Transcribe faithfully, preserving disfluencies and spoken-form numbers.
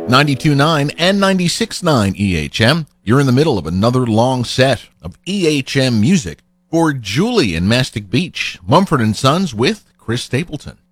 ninety-two point nine and ninety-six point nine E H M. You're in the middle of another long set of E H M music for Julie in Mastic Beach, Mumford and Sons with Chris Stapleton.